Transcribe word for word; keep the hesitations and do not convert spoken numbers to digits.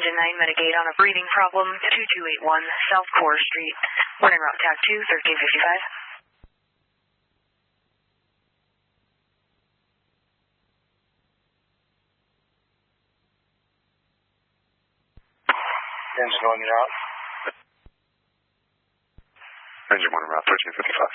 Engine nine Mitigate on a breathing problem, two two eight one South Core Street. Running route T A C two, thirteen fifty-five. Engine one route. Engine one route, thirteen fifty-five.